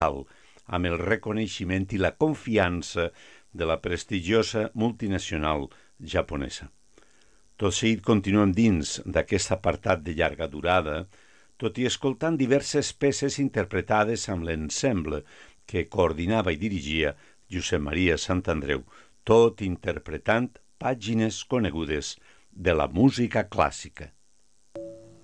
total, amb el reconeixement i la confiança de la prestigiosa multinacional japonesa. Tot seguit continuem dins d'aquest apartat de llarga durada, tot i escoltant diverses peces interpretades amb l'ensemble que coordinava i dirigia Josep Maria Santandreu, tot interpretant pàgines conegudes de la música clàssica.